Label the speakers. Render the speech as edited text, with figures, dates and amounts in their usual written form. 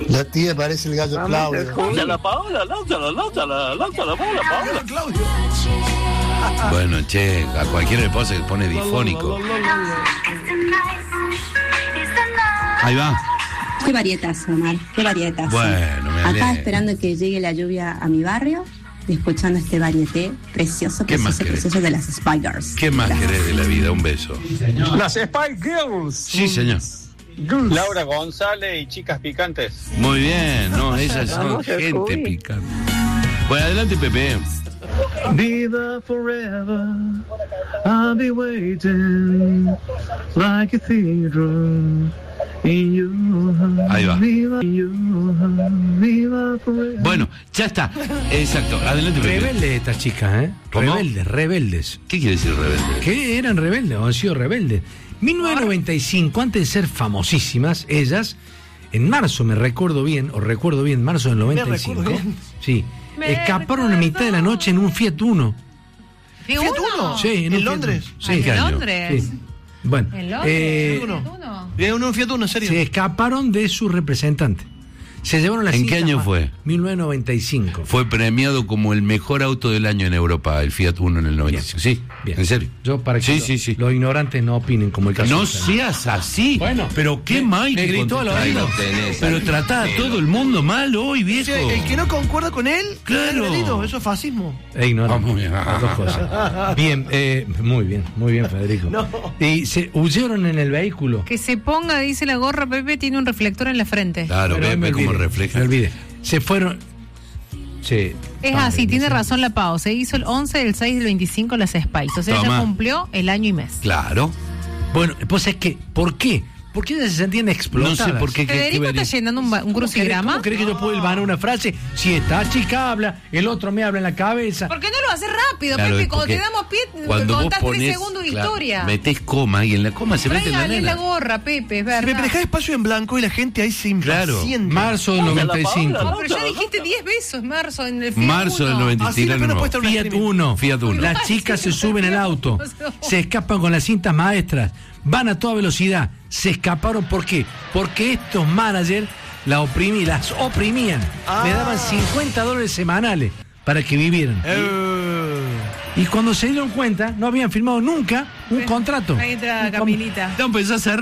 Speaker 1: La tía parece el gallo Claudio.
Speaker 2: Lánzala, Paola, lánzala, bola, Paola.
Speaker 3: Claudio.
Speaker 4: Bueno, che, a cualquiera le pasa que pone difónico. Ahí va.
Speaker 5: Qué varietazo, Omar, qué varietazo.
Speaker 4: Bueno, me alegro.
Speaker 5: Acá esperando que llegue la lluvia a mi barrio y escuchando este varieté precioso,
Speaker 4: ¿Qué más
Speaker 5: precioso de las Spice Girls.
Speaker 4: ¿Qué más querés de la vida? Un beso.
Speaker 3: Las Spice Girls.
Speaker 4: Sí, señor.
Speaker 2: Laura González y Chicas Picantes.
Speaker 4: Muy bien, no, esas son gente picante. Bueno, adelante, Pepe.
Speaker 6: Viva forever, I'll be waiting like a cathedral in your heart.
Speaker 4: Ahí va.
Speaker 6: Viva forever.
Speaker 4: Bueno, ya está. Exacto, adelante, Pepe.
Speaker 7: Rebeldes estas chicas, ¿eh?
Speaker 4: ¿Cómo?
Speaker 7: Rebeldes.
Speaker 4: ¿Qué quiere decir rebelde?
Speaker 7: Que eran rebeldes, o han sido rebeldes. 1995, antes de ser famosísimas, ellas, en marzo, recuerdo bien, marzo del 95, sí, escaparon a mitad de la noche en un Fiat Uno.
Speaker 3: ¿Fiat Uno?
Speaker 7: Sí,
Speaker 3: ¿En Londres?
Speaker 7: Sí,
Speaker 4: ¿En qué año?
Speaker 8: Londres?
Speaker 7: Sí. Bueno,
Speaker 8: ¿En Londres?
Speaker 3: Un Fiat Uno, en serio.
Speaker 7: se escaparon de su representante. Se llevaron las
Speaker 4: ¿En qué
Speaker 7: cintas
Speaker 4: año fue?
Speaker 7: 1995.
Speaker 4: Fue premiado como el mejor auto del año en Europa, el Fiat Uno en el 95. Sí,
Speaker 7: Bien.
Speaker 4: en serio.
Speaker 7: Yo para que
Speaker 4: Sí.
Speaker 7: los ignorantes no opinen como el caso.
Speaker 4: No
Speaker 7: de-
Speaker 4: seas así.
Speaker 7: Bueno,
Speaker 4: pero qué mal
Speaker 7: me
Speaker 4: que
Speaker 7: gritó al
Speaker 4: contestás.
Speaker 7: oído.
Speaker 4: Pero tratá a todo el mundo mal hoy,
Speaker 3: O
Speaker 4: viejo.
Speaker 3: sea, el que no concuerda con él,
Speaker 4: Claro.
Speaker 3: es agredido. Eso es fascismo.
Speaker 7: Ignorante.
Speaker 4: Vamos bien.
Speaker 7: Las dos cosas. Bien, muy bien, Federico.
Speaker 3: No.
Speaker 7: Y se huyeron en el vehículo.
Speaker 8: Que se ponga, dice la gorra, Pepe, tiene un reflector en la frente.
Speaker 4: Claro,
Speaker 7: Pero
Speaker 4: ve cómo
Speaker 7: olvidé,
Speaker 4: refleja.
Speaker 7: me olvidé. Se fueron. Sí.
Speaker 8: Es así, tiene razón la Pau. Se hizo el 11 del 6 del 25 las Spice. O sea,
Speaker 4: Toma.
Speaker 8: ya cumplió el año y mes.
Speaker 4: Claro.
Speaker 7: Bueno, pues es que, ¿por qué? ¿Por qué ellas se sentían explotadas?
Speaker 4: No sé por qué.
Speaker 8: Federico está llenando un crucigrama.
Speaker 7: ¿Cómo crees que yo puedo hilvanar una frase? Si esta chica habla, el otro me habla en la cabeza.
Speaker 8: ¿Por qué no lo haces rápido,
Speaker 4: Claro,
Speaker 8: Pepe?
Speaker 4: es
Speaker 8: Cuando te
Speaker 4: porque
Speaker 8: damos pie,
Speaker 4: cuando vos
Speaker 8: contás
Speaker 4: pones,
Speaker 8: 3 segundos de
Speaker 4: claro,
Speaker 8: historia.
Speaker 4: metés coma y en la coma se mete la
Speaker 8: Tráigale la
Speaker 4: nena.
Speaker 8: gorra, Pepe, es
Speaker 3: Me
Speaker 8: verdad.
Speaker 3: dejás espacio en blanco y la gente ahí se
Speaker 4: Claro.
Speaker 3: impacienta.
Speaker 7: Marzo del 95.
Speaker 8: No, pero ya dijiste 10 veces, marzo, en el Fiat
Speaker 4: Marzo del
Speaker 8: Uno.
Speaker 4: 95.
Speaker 3: Así la pena puede estar una
Speaker 7: Fiat
Speaker 3: streaming.
Speaker 7: Uno.
Speaker 4: Fiat Uno.
Speaker 7: Las chicas se suben al auto, se escapan con las cintas maestras, van a toda velocidad. Se escaparon, ¿por qué? Porque estos managers las oprimían. Le daban $50 semanales para que vivieran. Y cuando se dieron cuenta, no habían firmado nunca un contrato.
Speaker 8: Ahí entra
Speaker 7: Un
Speaker 8: Camilita.
Speaker 4: No, empezás a